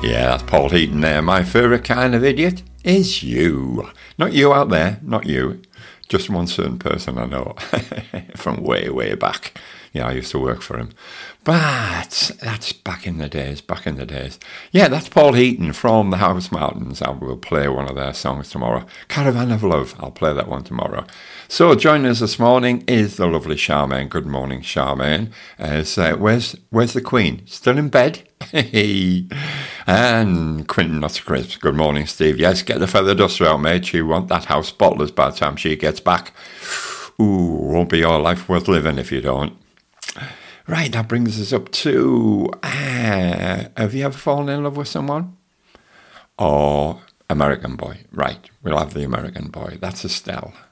Yeah, that's Paul Heaton there. My favourite kind of idiot is you. Not you out there, not you. Just one certain person I know from way, way back. Yeah, I used to work for him. But that's back in the days. Yeah, that's Paul Heaton from the House Mountains. I will play one of their songs tomorrow. Caravan of Love. I'll play that one tomorrow. So joining us this morning is the lovely Charmaine. Good morning, Charmaine. Where's the Queen? Still in bed? And Quentin Nutscrisp. Good morning, Steve. Yes, get the feather duster out, mate. You want that house spotless by the time she gets back. Ooh, won't be your life worth living if you don't. Right, that brings us up to, have you ever fallen in love with someone? Or American Boy. Right, we'll have the American Boy. That's Estelle.